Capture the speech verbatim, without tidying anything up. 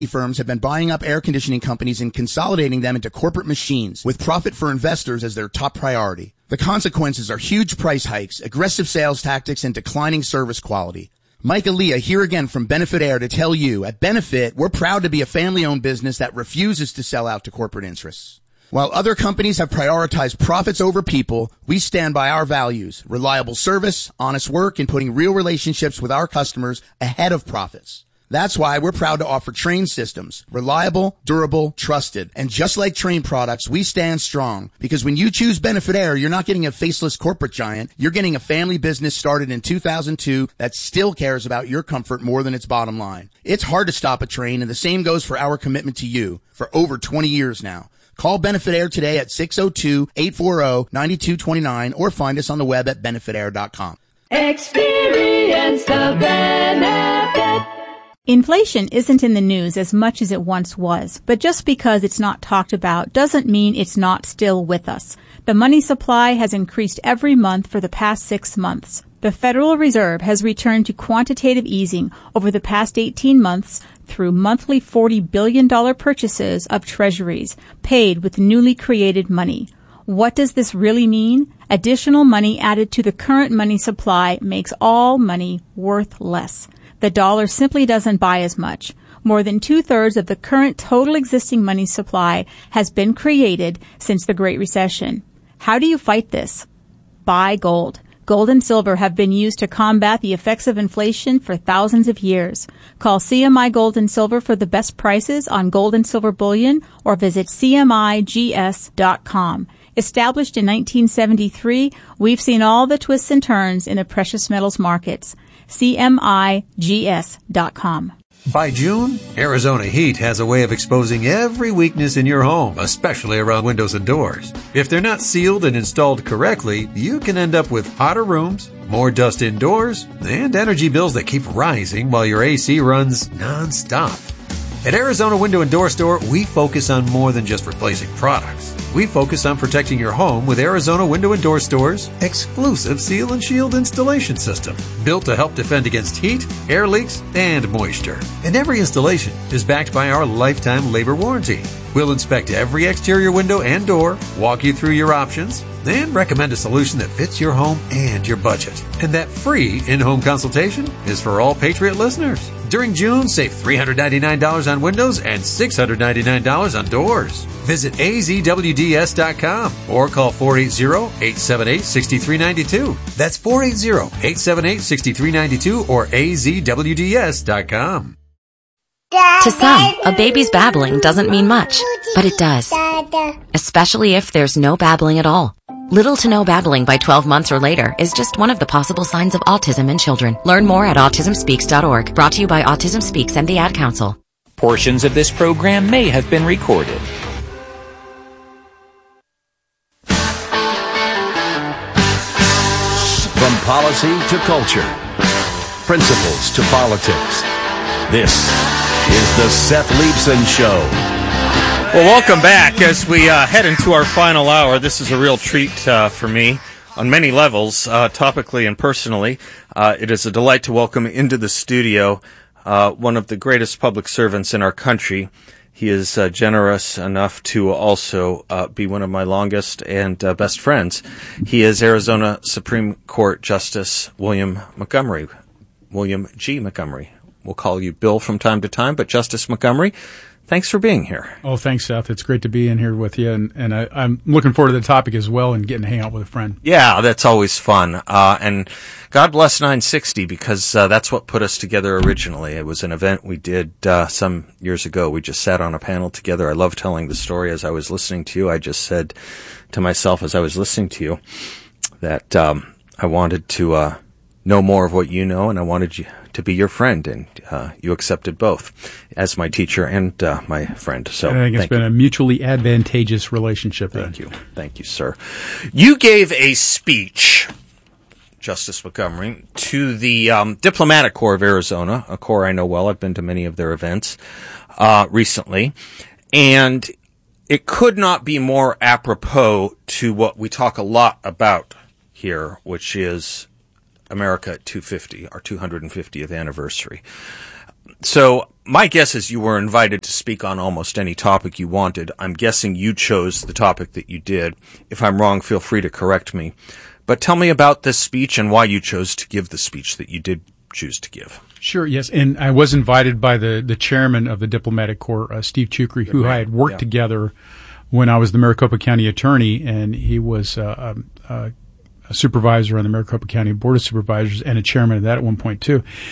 firms have been buying up air conditioning companies and consolidating them into corporate machines with profit for investors as their top priority. The consequences are huge price hikes, aggressive sales tactics, and declining service quality. Mike Aaliyah here again from Benefit Air to tell you, at Benefit, we're proud to be a family-owned business that refuses to sell out to corporate interests. While other companies have prioritized profits over people, we stand by our values, reliable service, honest work, and putting real relationships with our customers ahead of profits. That's why we're proud to offer Trane systems. Reliable, durable, trusted. And just like Trane products, we stand strong. Because when you choose Benefit Air, you're not getting a faceless corporate giant. You're getting a family business started in two thousand two that still cares about your comfort more than its bottom line. It's hard to stop a Trane, and the same goes for our commitment to you for over twenty years now. Call Benefit Air today at six oh two, eight four zero, nine two two nine or find us on the web at benefit air dot com. Experience the benefit. Inflation isn't in the news as much as it once was, but just because it's not talked about doesn't mean it's not still with us. The money supply has increased every month for the past six months. The Federal Reserve has returned to quantitative easing over the past eighteen months through monthly forty billion dollars purchases of treasuries paid with newly created money. What does this really mean? Additional money added to the current money supply makes all money worth less. The dollar simply doesn't buy as much. More than two-thirds of the current total existing money supply has been created since the Great Recession. How do you fight this? Buy gold. Gold and silver have been used to combat the effects of inflation for thousands of years. Call C M I Gold and Silver for the best prices on gold and silver bullion or visit C M I G S dot com. Established in nineteen seventy-three, we've seen all the twists and turns in the precious metals markets. C M I G S dot com. By June, Arizona Heat has a way of exposing every weakness in your home, especially around windows and doors. If they're not sealed and installed correctly, you can end up with hotter rooms, more dust indoors, and energy bills that keep rising while your A C runs non-stop. At Arizona Window and Door Store, we focus on more than just replacing products. We focus on protecting your home with Arizona Window and Door Store's exclusive Seal and Shield installation system, built to help defend against heat, air leaks, and moisture. And every installation is backed by our lifetime labor warranty. We'll inspect every exterior window and door, walk you through your options, and recommend a solution that fits your home and your budget. And that free in-home consultation is for all Patriot listeners. During June, save three hundred ninety-nine dollars on windows and six hundred ninety-nine dollars on doors. Visit A Z W D S dot com or call four eight zero, eight seven eight, six three nine two. That's four eight zero, eight seven eight, six three nine two or A Z W D S dot com. To some, a baby's babbling doesn't mean much, but it does. Especially if there's no babbling at all. Little to no babbling by twelve months or later is just one of the possible signs of autism in children. Learn more at autism speaks dot org. Brought to you by Autism Speaks and the Ad Council. Portions of this program may have been recorded. From policy to culture, principles to politics, this is the Seth Leibsohn Show. Well, welcome back as we uh, head into our final hour. This is a real treat uh, for me on many levels, uh, topically and personally. Uh, it is a delight to welcome into the studio uh, one of the greatest public servants in our country. He is uh, generous enough to also uh, be one of my longest and uh, best friends. He is Arizona Supreme Court Justice William Montgomery, William G. Montgomery. We'll call you Bill from time to time, but Justice Montgomery, thanks for being here. Oh, thanks, Seth. It's great to be in here with you, and, and I, I'm looking forward to the topic as well and getting to hang out with a friend. Yeah, that's always fun. Uh, and God bless nine sixty, because uh, that's what put us together originally. It was an event we did uh, some years ago. We just sat on a panel together. I love telling the story. As I was listening to you, I just said to myself as I was listening to you that um, I wanted to uh, know more of what you know, and I wanted you to be your friend, and uh, you accepted both as my teacher and uh, my friend. So I think it's been you. a mutually advantageous relationship. Thank then. you. Thank you, sir. You gave a speech, Justice Montgomery, to the um, Diplomatic Corps of Arizona, a corps I know well. I've been to many of their events uh, recently, and it could not be more apropos to what we talk a lot about here, which is America at two fifty, our two hundred fiftieth anniversary. so my guess is you were invited to speak on almost any topic you wanted. I'm guessing you chose the topic that you did. If I'm wrong, feel free to correct me. But tell me about this speech and why you chose to give the speech that you did choose to give. Sure, yes. And I was invited by the, the chairman of the Diplomatic Corps, uh, Steve Chukri, who I had worked yeah. together when I was the Maricopa County attorney, and he was uh, a, a supervisor on the Maricopa County Board of Supervisors and a chairman of that at one point, too.